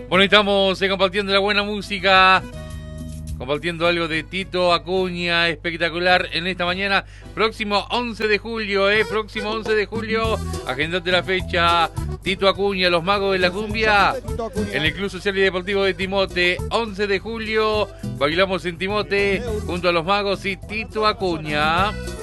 Bueno, estamos compartiendo la buena música, compartiendo algo de Tito Acuña, espectacular en esta mañana. Próximo 11 de julio, próximo 11 de julio, agendate la fecha. Tito Acuña, los magos de la cumbia, en el Club Social y Deportivo de Timote. 11 de julio, bailamos en Timote, junto a los magos y Tito Acuña.